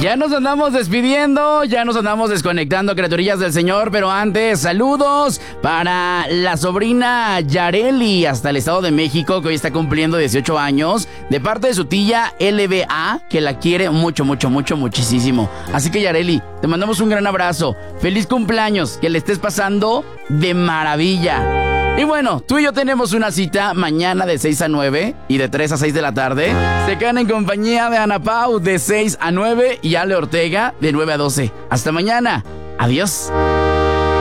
Ya nos andamos despidiendo, ya nos andamos desconectando, criaturillas del Señor, pero antes, saludos para la sobrina Yareli hasta el Estado de México, que hoy está cumpliendo 18 años, de parte de su tía LBA, que la quiere mucho, mucho, mucho, muchísimo. Así que Yareli, te mandamos un gran abrazo, feliz cumpleaños, que le estés pasando de maravilla. Y bueno, tú y yo tenemos una cita mañana de 6 a 9 y de 3 a 6 de la tarde. Se quedan en compañía de Ana Pau de 6 a 9 y Ale Ortega de 9 a 12. Hasta mañana. Adiós.